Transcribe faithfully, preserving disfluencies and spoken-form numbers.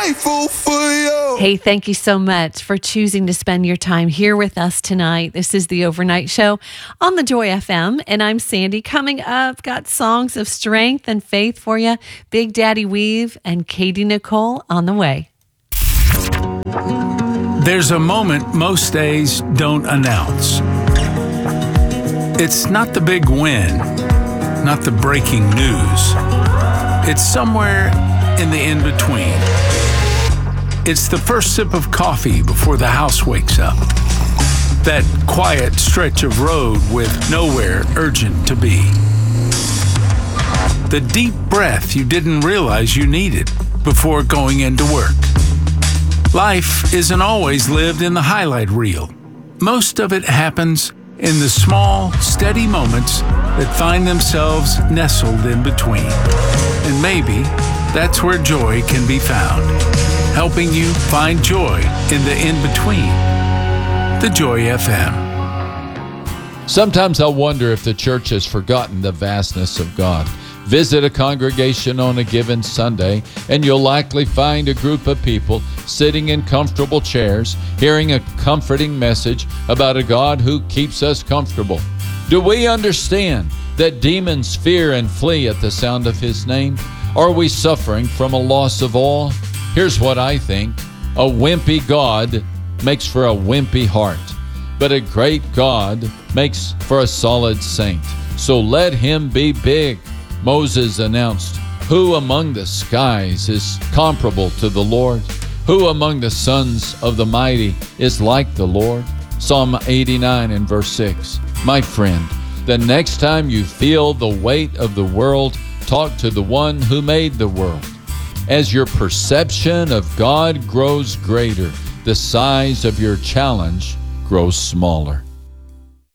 grateful for you. Hey, thank you so much for choosing to spend your time here with us tonight. This is the Overnight Show on the Joy F M, and I'm Sandy. Coming up, got songs of strength and faith for you. Big Daddy Weave and Katie Nicole on the way. There's a moment most days don't announce. It's not the big win, not the breaking news. It's somewhere in the in-between. It's the first sip of coffee before the house wakes up. That quiet stretch of road with nowhere urgent to be. The deep breath you didn't realize you needed before going into work. Life isn't always lived in the highlight reel. Most of it happens in the small, steady moments that find themselves nestled in between. And maybe that's where joy can be found, helping you find joy in the in-between. The Joy F M. Sometimes I wonder if the church has forgotten the vastness of God. Visit a congregation on a given Sunday, and you'll likely find a group of people sitting in comfortable chairs, hearing a comforting message about a God who keeps us comfortable. Do we understand that demons fear and flee at the sound of His name? Are we suffering from a loss of awe? Here's what I think. A wimpy God makes for a wimpy heart, but a great God makes for a solid saint. So let Him be big. Moses announced, "Who among the skies is comparable to the Lord? Who among the sons of the mighty is like the Lord?" Psalm eighty-nine and verse six. My friend, the next time you feel the weight of the world, talk to the one who made the world. As your perception of God grows greater, the size of your challenge grows smaller.